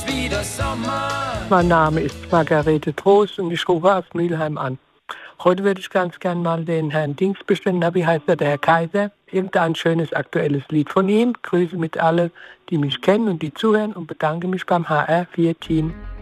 wieder Sommer. Mein Name ist Margarete Trost und ich rufe aus Mülheim an. Heute würde ich ganz gern mal den Herrn Dings bestellen. Wie heißt er, der Herr Kaiser? Irgendein schönes aktuelles Lied von ihm. Grüße mit alle, die mich kennen und die zuhören und bedanke mich beim HR4-Team.